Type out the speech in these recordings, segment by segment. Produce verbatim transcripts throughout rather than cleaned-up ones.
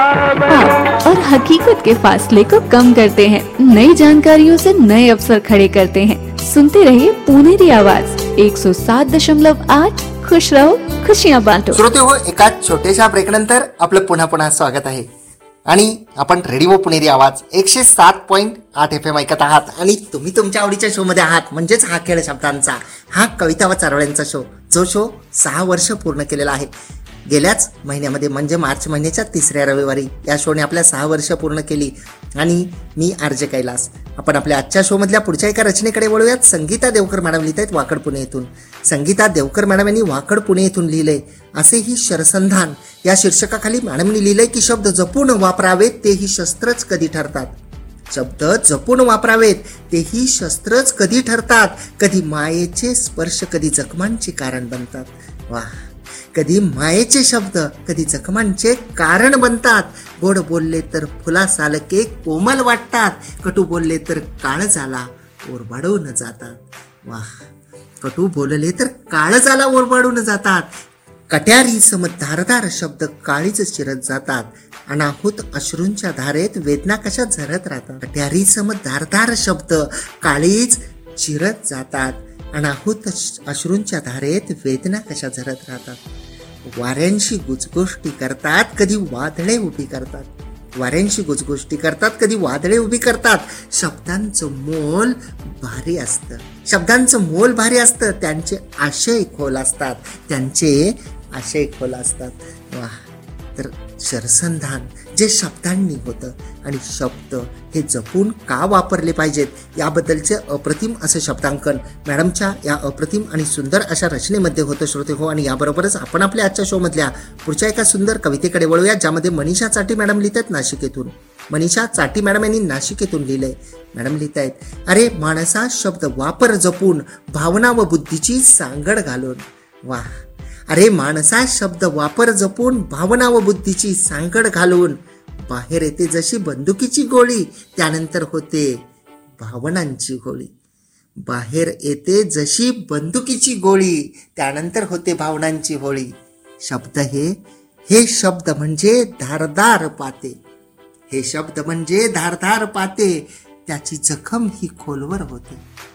हाँ, और हकीकत के फासले को कम करते हैं, नई जानकारियों से नए अवसर खड़े करते हैं। सुनते रहिए पुनेरी आवाज एक सौ सात दशमलव आठ। खुश रहो, खुशियां बांटो। श्रोते हो, एका छोट्याशा ब्रेक नंतर आपलं पुन्हा पुन्हा स्वागत आहे आणि आपण रेडिओ पुणेरी आवाज एकशे सात पॉईंट आठ एफ एम ऐकत आहात आणि तुम्ही तुमच्या आवडीच्या शो मध्ये आहात, म्हणजेच हा खेळ शब्दांचा, हा कविता व चारोळ्यांचा शो, जो शो सहा वर्ष पूर्ण केलेला आहे. गेल्याच महिन्यामध्ये म्हणजे मार्च महिन्याच्या तिसऱ्या रविवारी या शोने आपल्या सहा वर्ष पूर्ण केली. आणि मी आरजे कैलास. आपण आपल्या आजच्या शो मधल्या पुढच्या एका रचनेकडे वळूयात. संगीता देवकर मॅडम लिहित आहेत वाकड पुणे येथून. संगीता देवकर मॅडम यांनी वाकड पुणे येथून लिहिले असेही शरसंधान या शीर्षकाखाली मॅडमनी लिहिलंय की शब्द जपून वापरावेत तेही शस्त्रच कधी ठरतात. शब्द जपून वापरावेत तेही शस्त्रच कधी ठरतात. कधी मायेचे स्पर्श, कधी जखमांचे कारण बनतात. वाह, कधी मायेचे शब्द कधी जखमांचे कारण बनतात. गोड बोलले तर फुलासारखे कोमल वाटतात, कटू बोलले तर काळजाला ओरबाडून जातात. वाह, कटू बोलले तर काळजाला ओरबाडून जातात. कट्यारी सम धारदार शब्द काळीच चिरत जातात. अनाहूत अश्रूंच्या धारेत वेदना कशा झरत राहतात. कट्यारी सम धारदार शब्द काळीच चिरत जातात. अनाहूत अश्रूंच्या धारेत वेदना कशा झरत राहतात. वाऱ्यांशी गुजगोष्टी करतात, कधी वादळे उभी करतात. वाऱ्यांशी गुजगोष्टी करतात, कधी वादळे उभी करतात. शब्दांचं मोल भारी असतं, शब्दांचं मोल भारी असतं. त्यांचे आशय खोल असतात, त्यांचे आशय खोल असतात. वाह, तर शरसंधान जे शब्दांनी होतं आणि शब्द हे जपून का वापरले पाहिजेत याबद्दलचे अप्रतिम असं शब्दांकन मॅडमच्या या अप्रतिम आणि सुंदर अशा रचनेमध्ये होतं. श्रोते हो, आणि याबरोबरच आपण आपल्या आजच्या शो मधल्या पुढच्या एका सुंदर कवितेकडे वळूया, ज्यामध्ये मनीषा चाटी मॅडम लिहितात नाशिकेतून. मनीषा चाटी मॅडम यांनी नाशिकेतून लिहिलंय. मॅडम लिहित आहेत, अरे माणसा शब्द वापर जपून, भावना व बुद्धीची सांगड घालून. वाह, अरे माणसा शब्द वापर जपून, भावना व बुद्धीची सांगड घालून. बाहेर येते जशी बंदुकीची गोळी, त्यानंतर होते भावनांची होळी. बाहेर येते जशी बंदुकीची गोळी, त्यानंतर होते भावनांची होळी. शब्द हे हे शब्द म्हणजे धारदार पाते. हे शब्द म्हणजे धारदार पाते, त्याची जखम ही खोलवर होते.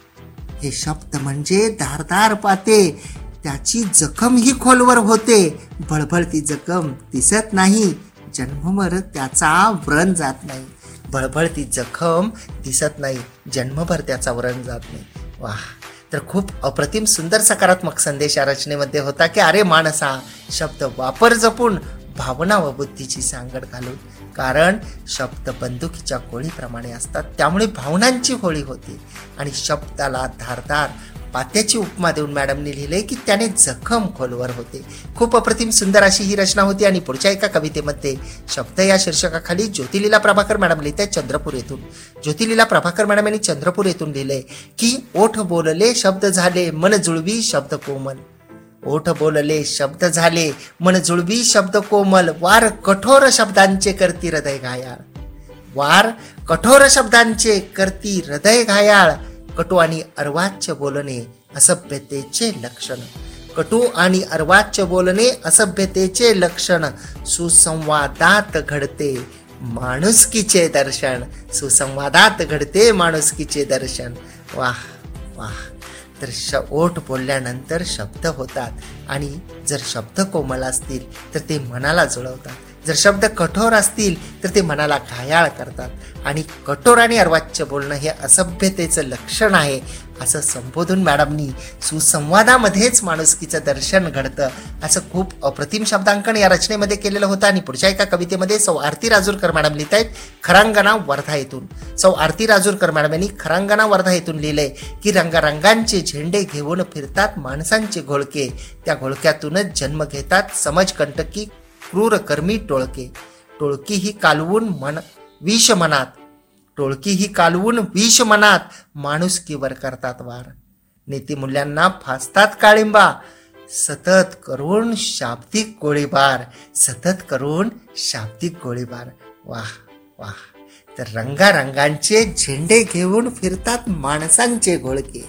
हे शब्द म्हणजे धारदार पाते, त्याची जखम ही खोलवर होते. बळबळती जखम दिसत नाही, जन्मभर त्याचा व्रण जात नाही. बळबळती जखम दिसत नाही, जन्मभर त्याचा व्रण जात नाही. वाह, तर खूप अप्रतिम सुंदर सकारात्मक संदेश या रचनेमध्ये होता की अरे माणसा शब्द वापर जपून, भावना व बुद्धीची सांगड घालून. कारण शब्द बंदुकीच्या गोळीप्रमाणे असतात, त्यामुळे भावनांची होळी होते. आणि शब्दाला धारदार पात्याची उपमा देऊन मॅडमने लिहिले की त्याने जखम खोलवर होते. खूप अप्रतिम सुंदर अशी ही रचना होती. आणि पुढच्या एका कवितेमध्ये शब्द या शीर्षकाखाली ज्योतिलीला प्रभाकर मॅडम लिहित आहेत चंद्रपूर येथून. ज्योतिलीला प्रभाकर मॅडम यांनी चंद्रपूर येथून लिहिलंय की ओठ बोलले शब्द झाले, मन जुळवी शब्द कोमल. ओठ बोलले शब्द झाले, मन जुळवी शब्द कोमल. वार कठोर शब्दांचे करती हृदय घायाळ. वार कठोर शब्दांचे करती हृदय घायाळ. कटू आणि अर्वाच्य बोलणे असभ्यतेचे लक्षण. कटू आणि अर्वाच्य बोलणे असभ्यतेचे लक्षण. सुसंवादात घडते माणुसकीचे दर्शन. सुसंवादात घडते माणुसकीचे दर्शन. वाह वाह, तर श ओठ बोलल्यानंतर शब्द होतात, आणि जर शब्द कोमल असतील तर ते मनाला जुळवतात. जर शब्द कठोर असतील तर ते मनाला घायाळ करतात. आणि कठोर आणि अर्वाच्य बोलणं हे असभ्यतेचं लक्षण आहे असं संबोधून मॅडमनी सुसंवादामध्येच माणुसकीचं दर्शन घडतं असं खूप अप्रतिम शब्दांकन या रचनेमध्ये केलेलं होतं. आणि पुढच्या एका कवितेमध्ये सौ आरती राजूरकर मॅडम लिहित आहेत खरांगणा वर्धा येथून. सौ आरती राजूरकर मॅडम यांनी खरांगणा वर्धा येथून लिहिलंय की रंगारंगांचे झेंडे घेऊन फिरतात माणसांचे घोळके. त्या घोळक्यातूनच जन्म घेतात समाजकंटकी क्रूर कर्मी टोळके. टोळकी ही कालवून मन विष मनात. टोळकी ही कालवून विष मनात. माणुसकीवर करतात वार. नीतिमूल्यांना फासतात काळिंबा. सतत करून शाब्दिक गोळीबार. सतत करून शाब्दिक गोळीबार. वाह वाह, तर रंगारंगांचे झेंडे घेऊन फिरतात माणसांचे घोळके.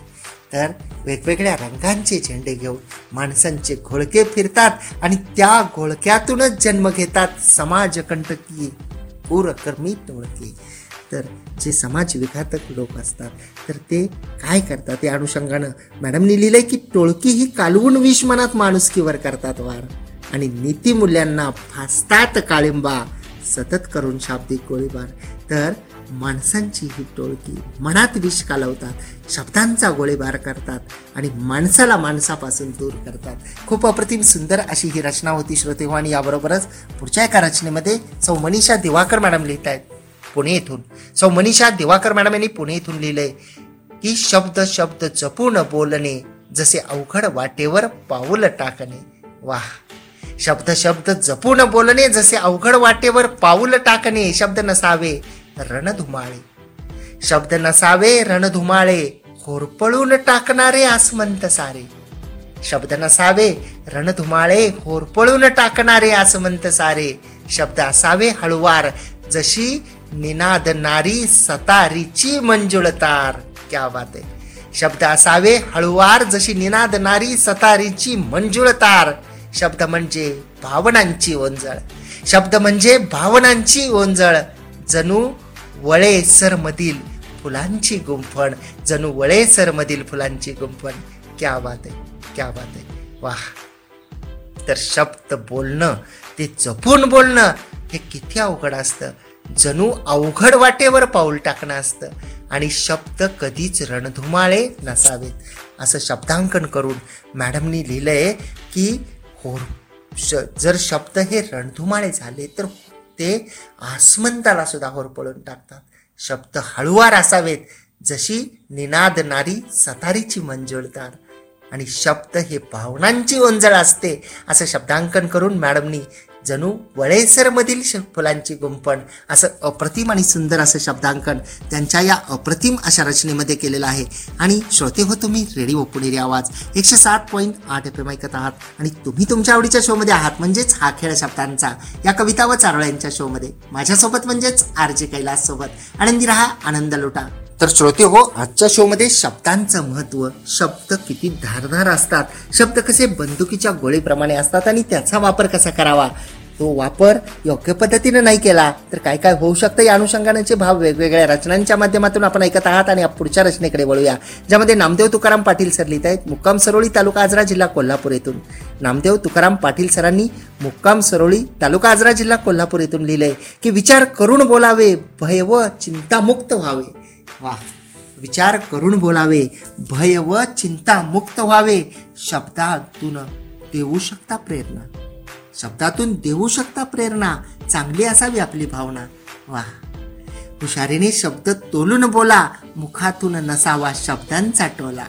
तर वेगवेगळ्या रंगांचे झेंडे घेऊन माणसांचे घोळके फिरतात आणि त्या घोळक्यातूनच जन्म घेतात समाजकंटकी पूरकर्मी टोळके. तर जे समाज विघातक लोक असतात तर ते काय करतात या अनुषंगानं मॅडमनी लिहिलंय की टोळकी ही कालवून विष मनात माणुसकीवर करतात वार आणि नीतिमूल्यांना फासतात काळिंबा सतत करून शाब्दिक गोळीबार. तर माणसांची ही टोळकी मनात विष कालवतात, शब्दांचा गोळीबार करतात आणि माणसाला माणसापासून दूर करतात. खूप अप्रतिम सुंदर अशी ही रचना होती श्रोतेहो. आणि याबरोबरच पुढच्या एका रचनेमध्ये सौ मनीषा दिवाकर मॅडम लिहित आहेत पुणे येथून. सौ मनीषा दिवाकर मॅडम यांनी पुणे येथून लिहिलंय की शब्द शब्द जपून बोलणे जसे अवघड वाटेवर पाऊल टाकणे. वाह. शब्द शब्द जपून बोलणे जसे अवघड वाटेवर पाऊल टाकणे. शब्द नसावे रणधुमाळे, शब्द नसावे रणधुमाळे, होरपळून टाकणारे आसमंत सारे. शब्द नसावे रणधुमाळे, होरपळून टाकणारे आसमंत सारे. शब्द असावे हळुवार जशी निनादणारी सतारीची मंजुळतार. क्या बात आहे. शब्द असावे हळुवार जशी निनादणारी सतारीची मंजुळतार. शब्द म्हणजे भावनांची ओंजळ, शब्द म्हणजे भावनांची ओंजळ. जणू वळेसर मधील फुलांची गुंफण, जणू वळेसर मधील फुलांची गुंफण. क्या बात आहे, क्या बात आहे. वाह. तर शब्द बोलणं ते जपून बोलणं हे किती अवघड असतं. जणू अवघड वाटेवर पाऊल टाकणं असतं. आणि शब्द कधीच रणधुमाळे नसावेत असं शब्दांकन करून मॅडमनी लिहिलंय की होर जर शब्द हे रणधुमाळे झाले तर ते आसमंताला सुद्धा होरपळून टाकतात. शब्द हळुवार असावेत जशी निनादणारी सतारीची मंजुळतार. आणि शब्द हे भावनांची ओंजळ असते असं शब्दांकन करून मॅडमनी जणू वळेसर मधील फुलांची गुंफण असं अप्रतिम आणि सुंदर असं शब्दांकन त्यांच्या या अप्रतिम अशा रचनेमध्ये केलेलं आहे. आणि श्रोते हो, तुम्ही रेडिओ पुणेरी आवाज एकशे सात पॉईंट आठ एफ एम ऐकत आहात आणि तुम्ही तुमच्या आवडीच्या शोमध्ये आहात म्हणजेच हा खेळ शब्दांचा या कविता व चारोळ्या यांच्या शोमध्ये माझ्यासोबत म्हणजेच आर जे कैलास सोबत आनंदी रहा, आनंद लुटा. तर श्रोते हो, आजच्या शोमध्ये शब्दांचं महत्त्व, शब्द किती धारदार असतात, शब्द कसे बंदुकीच्या गोळीप्रमाणे असतात आणि त्याचा वापर कसा करावा, तो वापर योग्य पद्धतीने नाही केला तर काय काय होऊ शकतं या अनुषंगाचे भाव वेगवेगळ्या रचनांच्या माध्यमातून आपण ऐकत आहात. आणि पुढच्या रचनेकडे वळूया ज्यामध्ये नामदेव तुकाराम पाटील सर लिहित आहेत मुक्काम सरोळी तालुका आजरा जिल्हा कोल्हापूर येथून. नामदेव तुकाराम पाटील सरांनी मुक्काम सरोळी तालुका आजरा जिल्हा कोल्हापूर येथून लिहिलंय की विचार करून बोलावे, भय व चिंतामुक्त व्हावे. वा. विचार करून बोलावे, भय व चिंता मुक्त व्हावे. शब्दातून देऊ शकता प्रेरणा, शब्दातून देऊ शकता प्रेरणा. चांगली असावी आपली भावना. वा. हुशारीने शब्द तोलून बोला, मुखातून नसावा शब्दांचा टोला.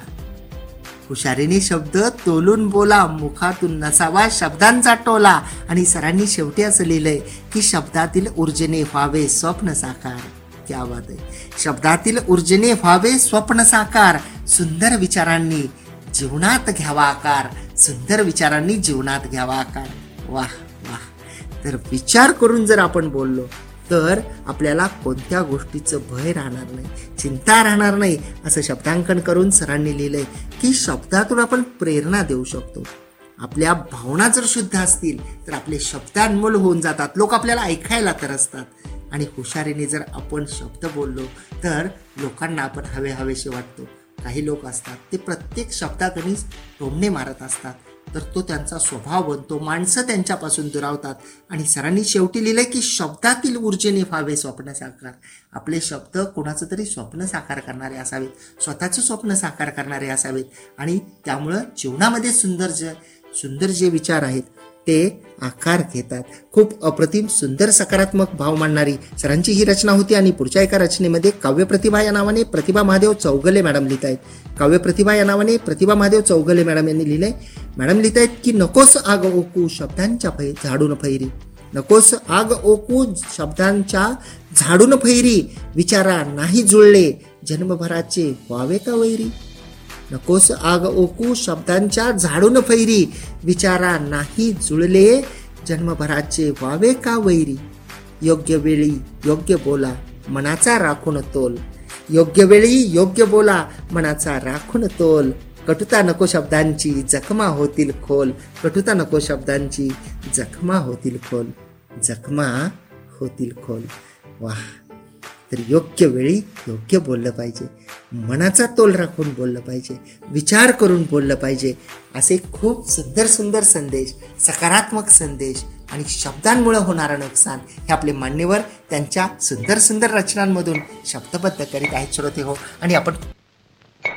हुशारीने शब्द तोलून बोला, मुखातून नसावा शब्दांचा टोला. आणि सरांनी शेवटी असं लिहिलंय की शब्दातील ऊर्जेने व्हावे स्वप्न साकार. क्या बात आहे. शब्दातील ऊर्जेने व्हावे स्वप्न साकार. सुंदर विचारांनी जीवनात घ्यावा आकार, सुंदर विचारांनी जीवनात घ्यावा आकार. वाह वाह. तर विचार करून जर आपण बोललो तर आपल्याला कोणत्या गोष्टीचं भय राहणार नाही, चिंता राहणार नाही असं शब्दांकन करून सरांनी लिहिलंय की शब्दातून आपण प्रेरणा देऊ शकतो. आपल्या भावना जर शुद्ध असतील तर आपले शब्द अनमोल होऊन जातात, लोक आपल्याला ऐकायला तरसतात. आणि हुशारीने जर आपण शब्द बोललो तर लोकांना आपण हवे हवेसे वाटतो. काही लोक असतात ते प्रत्येक शब्दाकडे टोमणे मारत असतात तर तो त्यांचा स्वभाव बनतो, माणसं त्यांच्यापासून दुरावतात. आणि सरांनी शेवटी लिहिलंय की शब्दातील ऊर्जेने व्हावे स्वप्न साकार. आपले शब्द कोणाचं तरी स्वप्न साकार करणारे असावेत, स्वतःचं स्वप्न साकार करणारे असावेत. आणि त्यामुळं जीवनामध्ये सुंदर जे सुंदर जे विचार आहेत ते आकार घेतात. खूप अप्रतिम सुंदर सकारात्मक भाव मांडणारी सरांची ही रचना होती. आणि पुढच्या एका रचनेमध्ये काव्य प्रतिभा या नावाने प्रतिभा महादेव चौगले मॅडम लिहित आहेत. काव्य प्रतिभा या नावाने प्रतिभा महादेव चौगले मॅडम यांनी लिहिलंय. मॅडम लिहित आहेत की नकोस आग ओकू शब्दांच्या फै झाडून फैरी. नकोस आग ओकू शब्दांच्या झाडून फैरी. विचारा नाही जुळले जन्मभराचे व्हावे का वैरी. नकोस आग ओकू शब्दांच्या झाडून फैरी. विचारा नाही जुळले जन्मभराचे व्हावे का वैरी. योग्य वेळी योग्य बोला, मनाचा राखून तोल. योग्य वेळी योग्य बोला, मनाचा राखून तोल. कटुता नको शब्दांची, जखमा होतील खोल. कटुता नको शब्दांची, जखमा होतील खोल. जखमा होतील खोल. वाह. तर योग्य वेळी योग्य बोललं पाहिजे, मनाचा तोल राखून बोललं पाहिजे, विचार करून बोललं पाहिजे. असे खूप सुंदर सुंदर संदेश, सकारात्मक संदेश आणि शब्दांमुळे होणारं नुकसान हे आपले मान्यवर त्यांच्या सुंदर सुंदर रचनांमधून शब्दबद्ध करीत आहेत श्रोते हो. आणि आपण